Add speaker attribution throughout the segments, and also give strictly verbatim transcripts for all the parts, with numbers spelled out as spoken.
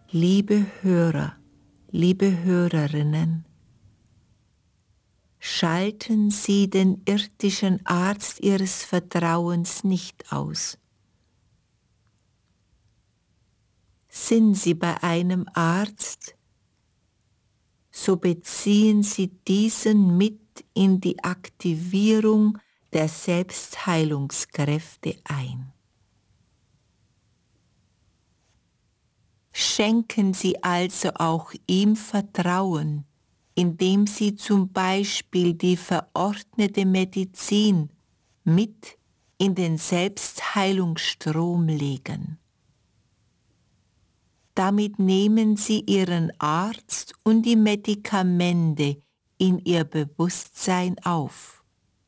Speaker 1: Liebe Hörer, liebe Hörerinnen, schalten Sie den irdischen Arzt Ihres Vertrauens nicht aus. Sind Sie bei einem Arzt, so beziehen Sie diesen mit in die Aktivierung der Selbstheilungskräfte ein. Schenken Sie also auch ihm Vertrauen, indem Sie zum Beispiel die verordnete Medizin mit in den Selbstheilungsstrom legen. Damit nehmen Sie Ihren Arzt und die Medikamente in Ihr Bewusstsein auf.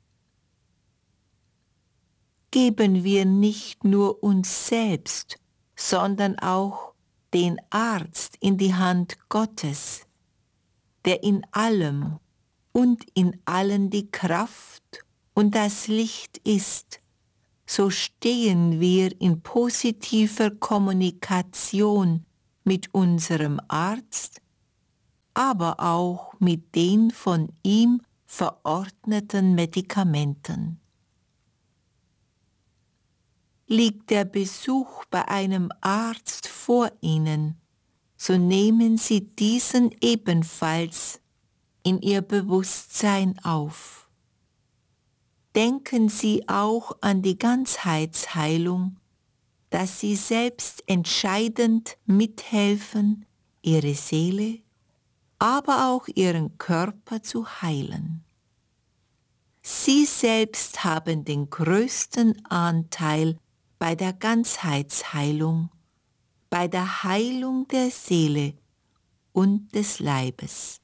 Speaker 1: Geben wir nicht nur uns selbst, sondern auch den Arzt in die Hand Gottes, der in allem und in allen die Kraft und das Licht ist, so stehen wir in positiver Kommunikation mit unserem Arzt, aber auch mit den von ihm verordneten Medikamenten. Liegt der Besuch bei einem Arzt vor Ihnen, so nehmen Sie diesen ebenfalls in Ihr Bewusstsein auf. Denken Sie auch an die Ganzheitsheilung, dass Sie selbst entscheidend mithelfen, Ihre Seele, aber auch Ihren Körper zu heilen. Sie selbst haben den größten Anteil bei der Ganzheitsheilung, bei der Heilung der Seele und des Leibes.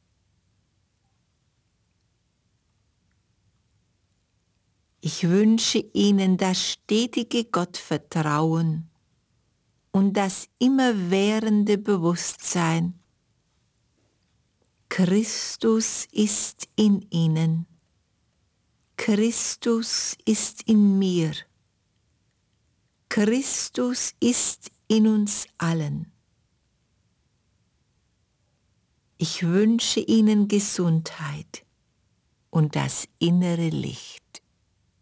Speaker 1: Ich wünsche Ihnen das stetige Gottvertrauen und das immerwährende Bewusstsein, Christus ist in Ihnen, Christus ist in mir, Christus ist in uns allen. Ich wünsche Ihnen Gesundheit und das innere Licht.